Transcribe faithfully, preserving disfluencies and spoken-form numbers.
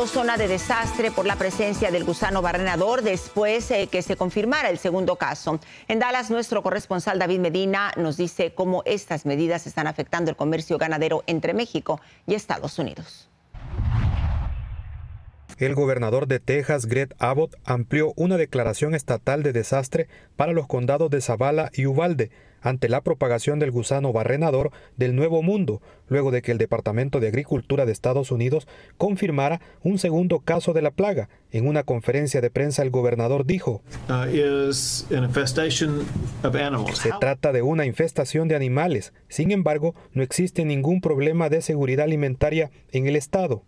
declaró zona de desastre por la presencia del gusano barrenador después eh, que se confirmara el segundo caso. En Dallas, nuestro corresponsal David Medina nos dice cómo estas medidas están afectando el comercio ganadero entre México y Estados Unidos. El gobernador de Texas, Greg Abbott, amplió una declaración estatal de desastre para los condados de Zavala y Uvalde ante la propagación del gusano barrenador del Nuevo Mundo, luego de que el Departamento de Agricultura de Estados Unidos confirmara un segundo caso de la plaga. En una conferencia de prensa, el gobernador dijo: Uh, is an infestation of animals. Se trata de una infestación de animales. Sin embargo, no existe ningún problema de seguridad alimentaria en el estado.